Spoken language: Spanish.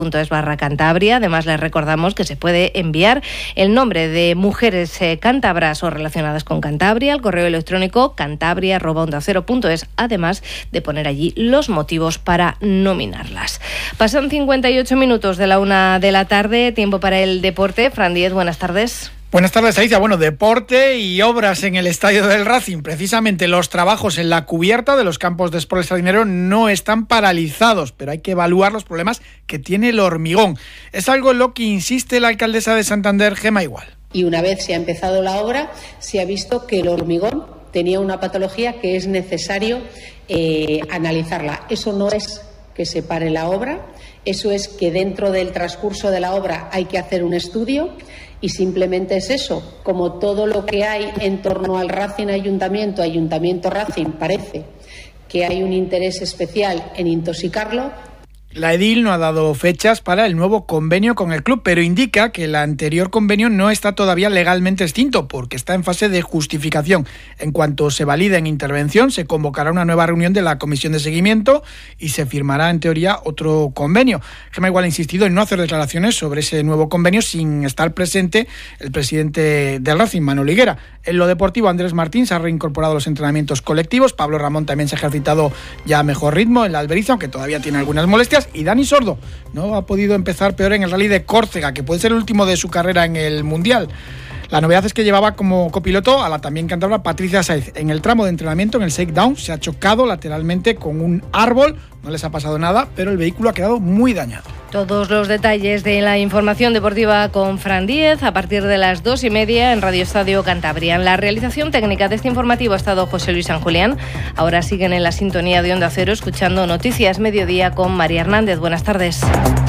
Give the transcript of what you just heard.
.es/Cantabria. Además, les recordamos que se puede enviar el nombre de mujeres cántabras o relacionadas con Cantabria al correo electrónico cantabria@ondacero.es, además de poner allí los motivos para nominarlas. Pasan 58 minutos de la 1 de la tarde, tiempo para el deporte. Fran Díez, buenas tardes. Buenas tardes, Alicia. Bueno, deporte y obras en el estadio del Racing. Precisamente los trabajos en la cubierta de los campos de Sport Extraordinario no están paralizados, pero hay que evaluar los problemas que tiene el hormigón. Es algo en lo que insiste la alcaldesa de Santander, Gemma Igual. Y una vez se ha empezado la obra, se ha visto que el hormigón tenía una patología que es necesario analizarla. Eso no es que se pare la obra, eso es que dentro del transcurso de la obra hay que hacer un estudio. Y simplemente es eso, como todo lo que hay en torno al Racing Ayuntamiento Racing, parece que hay un interés especial en intoxicarlo. La edil no ha dado fechas para el nuevo convenio con el club, pero indica que el anterior convenio no está todavía legalmente extinto porque está en fase de justificación. En cuanto se valide en intervención, se convocará una nueva reunión de la comisión de seguimiento y se firmará en teoría otro convenio. Gemma Igual ha insistido en no hacer declaraciones sobre ese nuevo convenio sin estar presente el presidente del Racing, Manuel Higuera. En lo deportivo, Andrés Martín se ha reincorporado a los entrenamientos colectivos. Pablo Ramón también se ha ejercitado ya a mejor ritmo en la Alberiza, aunque todavía tiene algunas molestias. Y Dani Sordo no ha podido empezar peor en el Rally de Córcega, que puede ser el último de su carrera en el Mundial. La novedad es que llevaba como copiloto a la también cántabra Patricia Saiz. En el tramo de entrenamiento, en el shakedown, se ha chocado lateralmente con un árbol. No les ha pasado nada, pero el vehículo ha quedado muy dañado. Todos los detalles de la información deportiva con Fran Díez a partir de las 2:30 en Radio Estadio Cantabria. En la realización técnica de este informativo ha estado José Luis San Julián. Ahora siguen en la sintonía de Onda Cero escuchando Noticias Mediodía con María Hernández. Buenas tardes.